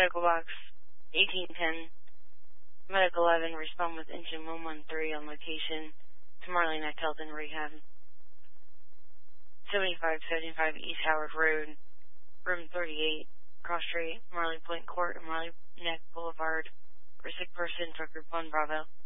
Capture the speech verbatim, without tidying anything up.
Medical Box eighteen ten, Medical eleven, respond with engine one one three on location to Marley Neck Health and Rehab. seventy-five seventy-five East Howard Road, room thirty-eight, Cross Street, Marley Point Court, and Marley Neck Boulevard, for a sick person for Group one Bravo.